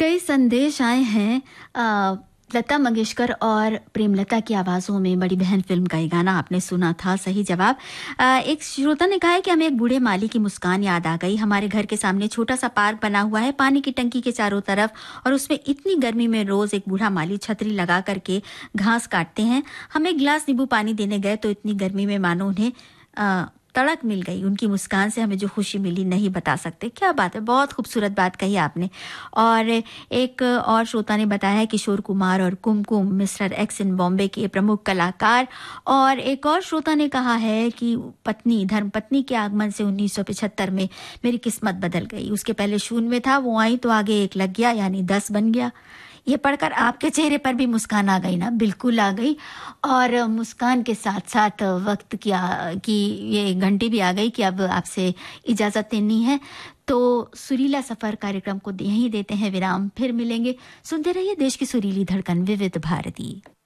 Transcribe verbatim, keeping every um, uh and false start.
कई संदेश आए हैं अ, लता मंगेशकर और प्रेमलता की आवाज़ों में बड़ी बहन फिल्म का ये गाना आपने सुना था। सही जवाब। अ, एक श्रोता ने कहा है कि हमें एक बूढ़े माली की मुस्कान याद आ गई। हमारे घर के सामने छोटा सा पार्क बना हुआ है, पानी की टंकी के चारों तरफ, और उसमें इतनी गर्मी में रोज एक बूढ़ा माली छतरी लगा करके घास काटते हैं। हम एक गिलास नींबू पानी देने गए तो इतनी गर्मी में मानो उन्हें अ, तड़क मिल गई। उनकी मुस्कान से हमें जो खुशी मिली नहीं बता सकते। क्या बात है, बहुत खूबसूरत बात कही आपने। और एक और श्रोता ने बताया है किशोर कुमार और कुमकुम मिस्टर एक्स इन बॉम्बे के प्रमुख कलाकार। और एक और श्रोता ने कहा है कि पत्नी धर्मपत्नी के आगमन से उन्नीस सौ पचहत्तर में मेरी किस्मत बदल गई। उसके पहले शून्य में था, वो आई तो आगे एक लग गया, यानी दस बन गया। ये पढ़कर आपके चेहरे पर भी मुस्कान आ गई ना? बिल्कुल आ गई। और मुस्कान के साथ साथ वक्त की आ- की ये घंटी भी आ गई कि अब आपसे इजाजत लेनी है। तो सुरीला सफर कार्यक्रम को यहीं देते हैं विराम, फिर मिलेंगे। सुनते रहिए देश की सुरीली धड़कन विविध भारती।